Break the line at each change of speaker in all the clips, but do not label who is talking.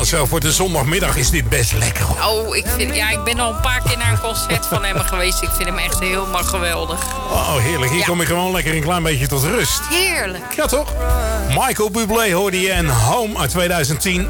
zo voor de zondagmiddag is dit best lekker, hoor.
Oh, ik ben al een paar keer naar een concert van hem geweest. Ik vind hem echt helemaal geweldig.
Oh, heerlijk. Hier kom ik gewoon lekker een klein beetje tot rust.
Heerlijk.
Ja, toch? Michael Bublé hoorde je en Home uit 2010.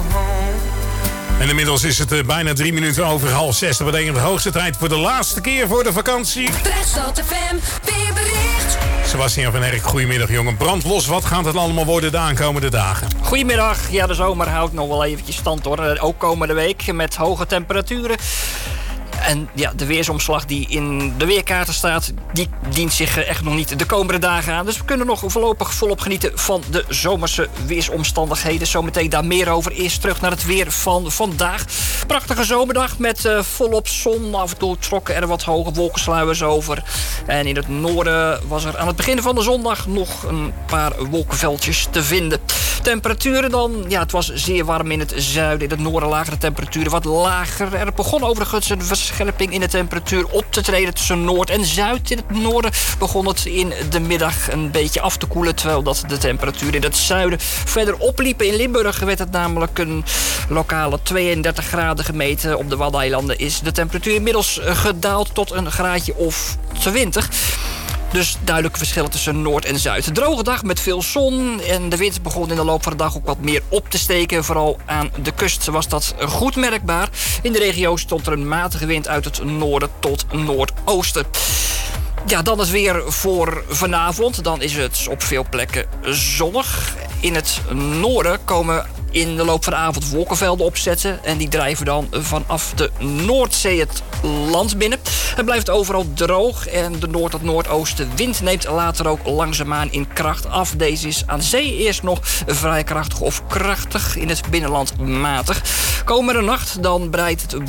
En inmiddels is het bijna 3 minuten over 5:30. Dat betekent de hoogste tijd voor de laatste keer voor de vakantie.
Restart FM, weerbericht.
Sebastian van Herk, goedemiddag jongen. Brand los, wat gaat het allemaal worden de aankomende dagen?
Goedemiddag. Ja, de zomer houdt nog wel eventjes stand hoor. Ook komende week met hoge temperaturen. En ja, de weersomslag die in de weerkaarten staat, die dient zich echt nog niet de komende dagen aan. Dus we kunnen nog voorlopig volop genieten van de zomerse weersomstandigheden. Zometeen daar meer over. Eerst terug naar het weer van vandaag. Prachtige zomerdag met volop zon. Af en toe trokken er wat hoge wolkensluiers over. En in het noorden was er aan het begin van de zondag nog een paar wolkenveldjes te vinden. Temperaturen dan, ja, het was zeer warm in het zuiden. In het noorden lagen de temperaturen wat lager. Er begon overigens een verscherping in de temperatuur op te treden tussen Noord en Zuid. In het noorden begon het in de middag een beetje af te koelen, terwijl dat de temperatuur in het zuiden verder opliepen. In Limburg werd het namelijk een lokale 32 graden gemeten. Op de Waddeneilanden is de temperatuur inmiddels gedaald tot een graadje of 20. Dus duidelijk verschil tussen Noord en Zuid. Een droge dag met veel zon en de wind begon in de loop van de dag ook wat meer op te steken. Vooral aan de kust was dat goed merkbaar. In de regio stond er een matige wind uit het noorden tot noordoosten. Ja, dan het weer voor vanavond. Dan is het op veel plekken zonnig. In het noorden komen in de loop van de avond wolkenvelden opzetten. En die drijven dan vanaf de Noordzee het land binnen. Het blijft overal droog en de noord- tot noordoostenwind neemt later ook langzaamaan in kracht af. Deze is aan zee eerst nog vrij krachtig of krachtig, in het binnenland matig. Komende nacht dan breidt het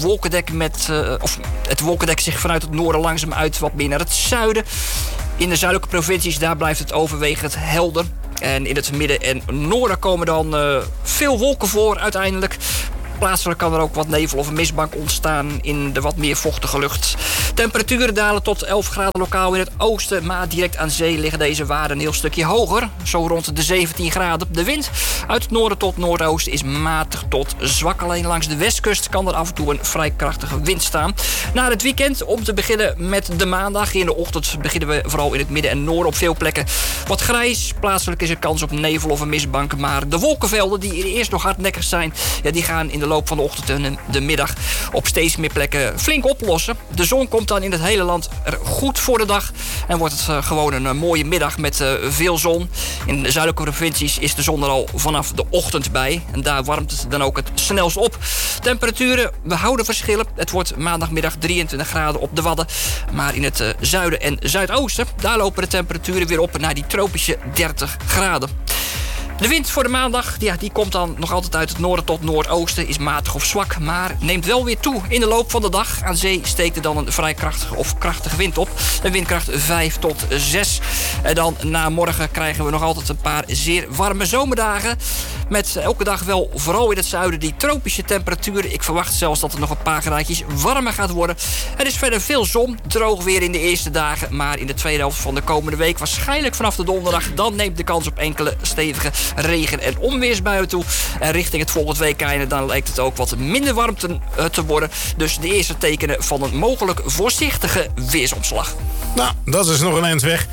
wolkendek zich vanuit het noorden langzaam uit wat meer naar het zuiden. In de zuidelijke provincies daar blijft het overwegend helder. En in het midden en noorden komen dan veel wolken voor uiteindelijk. Plaatselijk kan er ook wat nevel of een mistbank ontstaan in de wat meer vochtige lucht. Temperaturen dalen tot 11 graden lokaal in het oosten, maar direct aan zee liggen deze waarden een heel stukje hoger. Zo rond de 17 graden. De wind uit het noorden tot noordoosten is matig tot zwak. Alleen langs de westkust kan er af en toe een vrij krachtige wind staan. Na het weekend, om te beginnen met de maandag. In de ochtend beginnen we vooral in het midden en noorden op veel plekken wat grijs. Plaatselijk is er kans op nevel of een mistbank, maar de wolkenvelden die eerst nog hardnekkig zijn, ja, die gaan in de loop van de ochtend en de middag op steeds meer plekken flink oplossen. De zon komt dan in het hele land er goed voor de dag en wordt het gewoon een mooie middag met veel zon. In de zuidelijke provincies is de zon er al vanaf de ochtend bij en daar warmt het dan ook het snelst op. Temperaturen, we houden verschillen. Het wordt maandagmiddag 23 graden op de Wadden, maar in het zuiden en zuidoosten, daar lopen de temperaturen weer op naar die tropische 30 graden. De wind voor de maandag, ja, die komt dan nog altijd uit het noorden tot noordoosten, is matig of zwak, maar neemt wel weer toe in de loop van de dag. Aan zee steekt er dan een vrij krachtige of krachtige wind op. Een windkracht 5 tot 6. En dan na morgen krijgen we nog altijd een paar zeer warme zomerdagen. Met elke dag wel, vooral in het zuiden, die tropische temperaturen. Ik verwacht zelfs dat het nog een paar graadjes warmer gaat worden. Er is verder veel zon, droog weer in de eerste dagen. Maar in de tweede helft van de komende week, waarschijnlijk vanaf de donderdag, dan neemt de kans op enkele stevige regen- en onweersbuien toe. En richting het volgend weekende dan lijkt het ook wat minder warm te worden. Dus de eerste tekenen van een mogelijk voorzichtige weersomslag.
Nou, dat is nog een eind weg.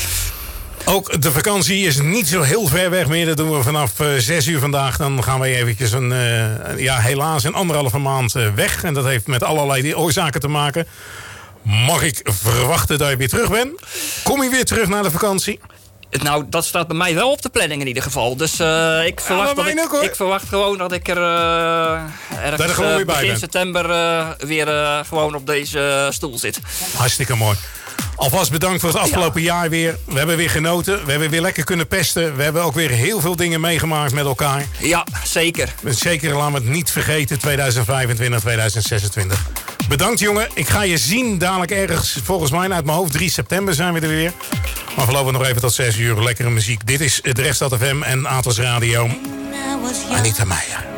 Ook de vakantie is niet zo heel ver weg meer. Dat doen we vanaf 6 uur vandaag. Dan gaan we eventjes helaas een 1,5 maand weg. En dat heeft met allerlei oorzaken te maken. Mag ik verwachten dat je weer terug bent? Kom je weer terug naar de vakantie?
Nou, dat staat bij mij wel op de planning in ieder geval. Dus ik verwacht gewoon dat ik er ergens begin september weer gewoon op deze stoel zit.
Hartstikke mooi. Alvast bedankt voor het afgelopen jaar weer. We hebben weer genoten. We hebben weer lekker kunnen pesten. We hebben ook weer heel veel dingen meegemaakt met elkaar.
Ja, zeker.
Zeker, laten we het niet vergeten. 2025, 2026. Bedankt, jongen. Ik ga je zien dadelijk ergens, volgens mij uit mijn hoofd, 3 september zijn we er weer. Maar voorlopig nog even tot 6 uur. Lekkere muziek. Dit is het Restart FM en Atos Radio. Anita Meijer.